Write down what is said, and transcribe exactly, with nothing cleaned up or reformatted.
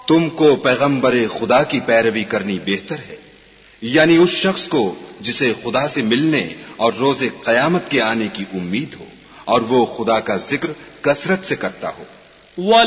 तुमको पैगंबरे खुदा की पैरवी करनी बेहतर है, यानी उस शख्स को जिसे खुदा से मिलने और रोजे कयामत के आने की उम्मीद हो और वो खुदा का जिक्र कसरत से करता हो।